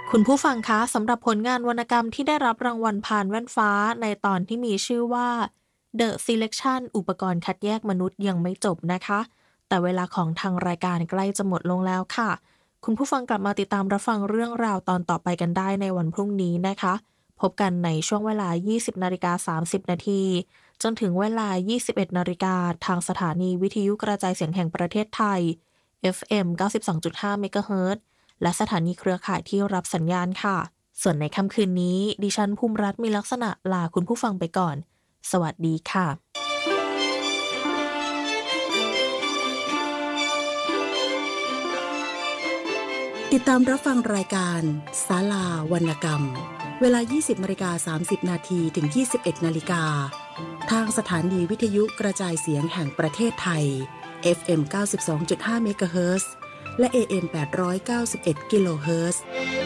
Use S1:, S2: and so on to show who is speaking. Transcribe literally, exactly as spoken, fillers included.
S1: คุณผู้ฟังคะสำหรับผลงานวรรณกรรมที่ได้รับรางวัลพานแว่นฟ้าในตอนที่มีชื่อว่า The Selection อุปกรณ์คัดแยกมนุษย์ยังไม่จบนะคะแต่เวลาของทางรายการใกล้จะหมดลงแล้วค่ะคุณผู้ฟังกลับมาติดตามรับฟังเรื่องราวตอนต่อไปกันได้ในวันพรุ่งนี้นะคะพบกันในช่วงเวลา ยี่สิบนาฬิกาสามสิบนาทีจนถึงเวลา ยี่สิบเอ็ดนาฬิกาทางสถานีวิทยุกระจายเสียงแห่งประเทศไทย เอฟ เอ็ม เก้าสิบสองจุดห้า เมกะเฮิรตซ์ และสถานีเครือข่ายที่รับสัญญาณค่ะ ส่วนในค่ำคืนนี้ดิฉันภูมิรัตน์มีลักษณะลาคุณผู้ฟังไปก่อน สวัสดีค่ะ
S2: ติดตามรับฟังรายการศาลาวรรณกรรมเวลา ยี่สิบนาฬิกาสามสิบนาทีถึง ยี่สิบเอ็ดนาฬิกาทางสถานีวิทยุกระจายเสียงแห่งประเทศไทย เอฟ เอ็ม เก้าสิบสองจุดห้า เมกะเฮิรตซ์และ เอ เอ็ม แปดร้อยเก้าสิบเอ็ด กิโลเฮิรตซ์